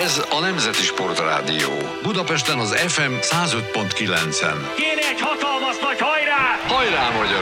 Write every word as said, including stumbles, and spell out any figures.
Ez a Nemzeti Sportrádió. Budapesten az ef em száz öt pont kilencen. Kéne egy hatalmas nagy hajrá! Hajrá, magyar!